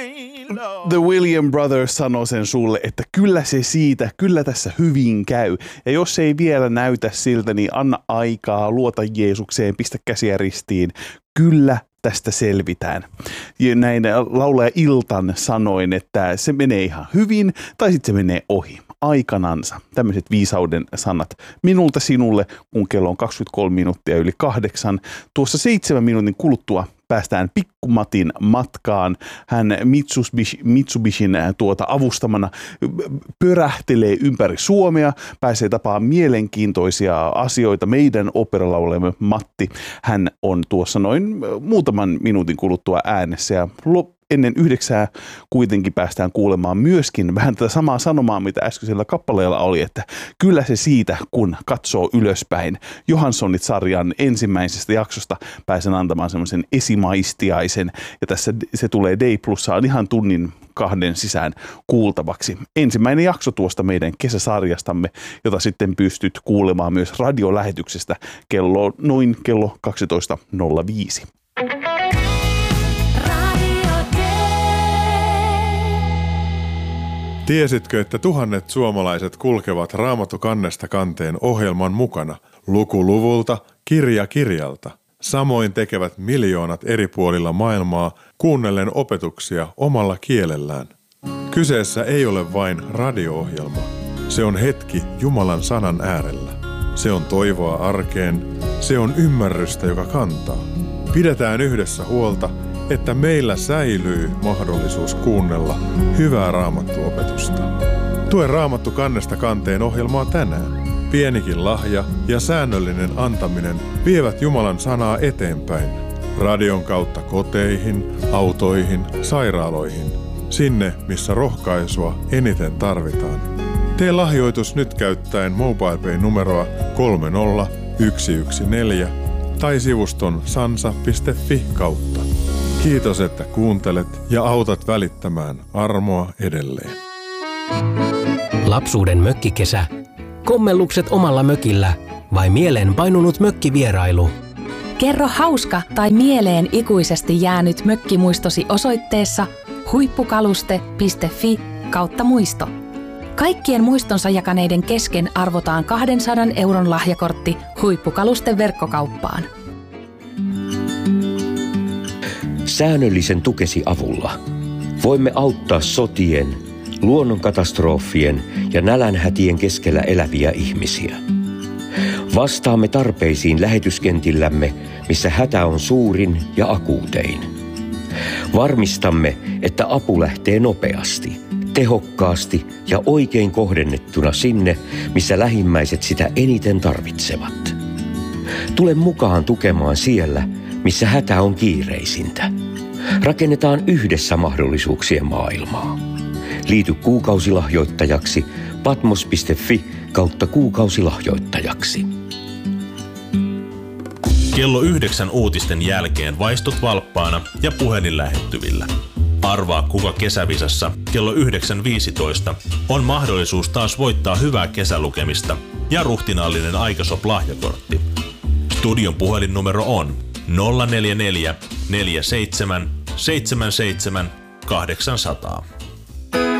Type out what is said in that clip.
The William Brothers sanoi sen sulle, että kyllä se siitä, kyllä tässä hyvin käy. Ja jos ei vielä näytä siltä, niin anna aikaa, luota Jeesukseen, pistä käsiä ristiin. Kyllä tästä selvitään. Ja näin laulaja Iltan sanoin, että se menee ihan hyvin tai sitten se menee ohi. Aikanansa. Tämmöiset viisauden sanat minulta sinulle, kun kello on 23 minuuttia yli 8. Tuossa 7 minuutin kuluttua päästään Pikkumatin matkaan. Hän Mitsubishin avustamana pörähtelee ympäri Suomea, pääsee tapaamaan mielenkiintoisia asioita. Meidän operalaulajamme Matti, hän on tuossa noin muutaman minuutin kuluttua äänessä ja ennen 9 kuitenkin päästään kuulemaan myöskin vähän tätä samaa sanomaa, mitä äskeisellä kappaleella oli, että kyllä se siitä, kun katsoo ylöspäin. Johanssonit-sarjan ensimmäisestä jaksosta pääsen antamaan semmoisen esimaistiaisen, ja tässä se tulee Day Plussaan ihan tunnin 2 sisään kuultavaksi. Ensimmäinen jakso tuosta meidän kesäsarjastamme, jota sitten pystyt kuulemaan myös radiolähetyksestä noin kello 12.05. Tiesitkö, että tuhannet suomalaiset kulkevat Raamattu kannesta kanteen ohjelman mukana, luku luvulta, kirja kirjalta? Samoin tekevät miljoonat eri puolilla maailmaa kuunnellen opetuksia omalla kielellään. Kyseessä ei ole vain radio-ohjelma. Se on hetki Jumalan sanan äärellä. Se on toivoa arkeen. Se on ymmärrystä, joka kantaa. Pidetään yhdessä huolta, että meillä säilyy mahdollisuus kuunnella hyvää Raamattu-opetusta. Tue Raamattu kannesta kanteen ohjelmaa tänään. Pienikin lahja ja säännöllinen antaminen vievät Jumalan sanaa eteenpäin. Radion kautta koteihin, autoihin, sairaaloihin. Sinne, missä rohkaisua eniten tarvitaan. Tee lahjoitus nyt käyttäen MobilePay-numeroa 30114 tai sivuston sansa.fi kautta. Kiitos, että kuuntelet ja autat välittämään armoa edelleen. Lapsuuden mökkikesä, kommellukset omalla mökillä vai mieleen painunut mökkivierailu? Kerro hauska tai mieleen ikuisesti jäänyt mökkimuistosi osoitteessa huippukaluste.fi/muisto. Kaikkien muistonsa jakaneiden kesken arvotaan 200 € lahjakortti Huippukalusten verkkokauppaan. Säännöllisen tukesi avulla voimme auttaa sotien, luonnonkatastrofien ja nälänhätien keskellä eläviä ihmisiä. Vastaamme tarpeisiin lähetyskentillämme, missä hätä on suurin ja akuutein. Varmistamme, että apu lähtee nopeasti, tehokkaasti ja oikein kohdennettuna sinne, missä lähimmäiset sitä eniten tarvitsevat. Tule mukaan tukemaan siellä, missä hätä on kiireisintä. Rakennetaan yhdessä mahdollisuuksien maailmaa. Liity kuukausilahjoittajaksi patmos.fi/kuukausilahjoittajaksi. Kello 9 uutisten jälkeen vaistut valppaana ja puhelin lähettyvillä. Arvaa, kuka kesävisassa kello 9.15 on mahdollisuus taas voittaa hyvää kesälukemista ja ruhtinaallinen Aikasop-lahjakortti. Studion puhelinnumero on 044 47 77 800.